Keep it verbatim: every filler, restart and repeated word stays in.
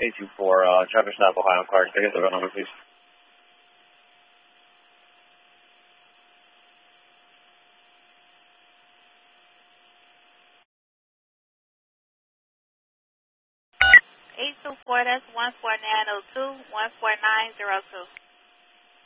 eight two four, uh, traffic stop, Ohio Clark. Can I get the road number, please? eight two four, that's one four nine zero two, one four nine zero two.